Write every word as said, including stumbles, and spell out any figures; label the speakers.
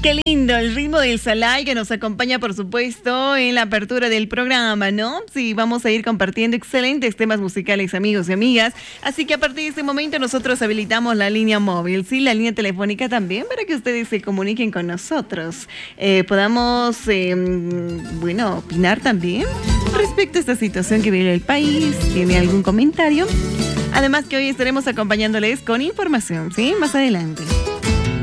Speaker 1: Qué lindo el ritmo del Salai que nos acompaña, por supuesto, en la apertura del programa, ¿no? Sí, vamos a ir compartiendo excelentes temas musicales, amigos y amigas. Así que a partir de este momento nosotros habilitamos la línea móvil, sí, la línea telefónica también, para que ustedes se comuniquen con nosotros. Eh, podamos, eh, bueno, opinar también respecto a esta situación que vive el país. ¿Tiene algún comentario? Además que hoy estaremos acompañándoles con información, ¿sí? Más adelante.